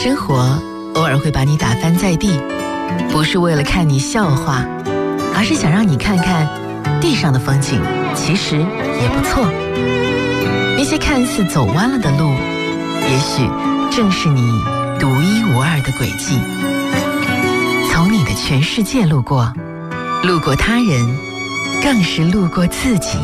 生活偶尔会把你打翻在地，不是为了看你笑话，而是想让你看看地上的风景其实也不错。那些看似走弯了的路，也许正是你独一无二的轨迹。从你的全世界路过，路过他人，更是路过自己。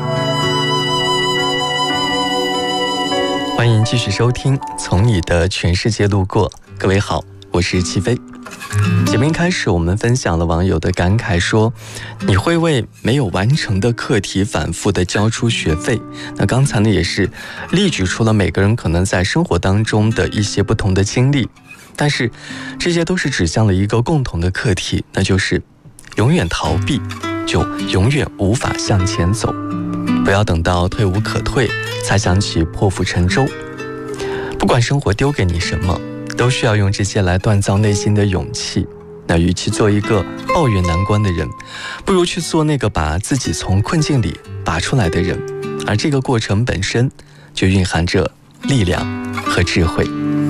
欢迎继续收听《从你的全世界路过》。各位好，我是齐飞。节目一开始，我们分享了网友的感慨，说你会为没有完成的课题反复的交出学费。那刚才呢，也是例举出了每个人可能在生活当中的一些不同的经历，但是这些都是指向了一个共同的课题，那就是永远逃避就永远无法向前走。不要等到退无可退才想起破釜沉舟。不管生活丢给你什么，都需要用这些来锻造内心的勇气。那与其做一个抱怨难关的人，不如去做那个把自己从困境里拔出来的人。而这个过程本身就蕴含着力量和智慧。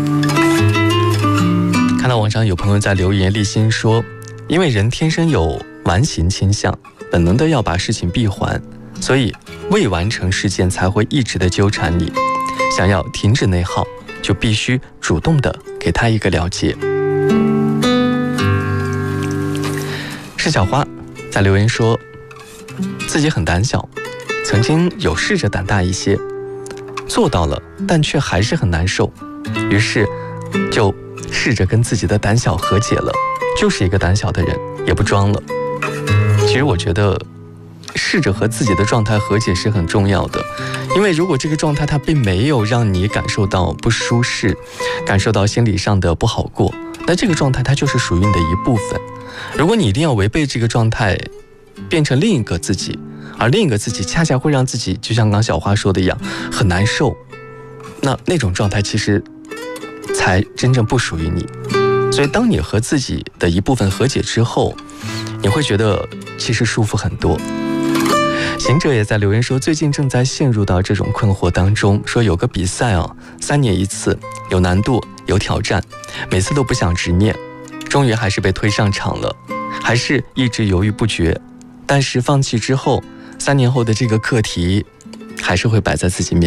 看到网上有朋友在留言立心说，因为人天生有完形倾向，本能的要把事情闭环，所以未完成事件才会一直的纠缠你。想要停止内耗，就必须主动的给他一个了结。是小花在留言说，自己很胆小，曾经有试着胆大一些，做到了，但却还是很难受，于是就试着跟自己的胆小和解了，就是一个胆小的人，也不装了。其实我觉得试着和自己的状态和解是很重要的，因为如果这个状态它并没有让你感受到不舒适，感受到心理上的不好过，那这个状态它就是属于你的一部分。如果你一定要违背这个状态，变成另一个自己，而另一个自己恰恰会让自己就像刚小花说的一样很难受，那种状态其实才真正不属于你。所以当你和自己的一部分和解之后，你会觉得其实舒服很多。行者也在留言说，最近正在陷入到这种困惑当中，说有个比赛3年一次，有难度有挑战，每次都不想执念，终于还是被推上场了，还是一直犹豫不决，但是放弃之后，3年后的这个课题还是会摆在自己面前。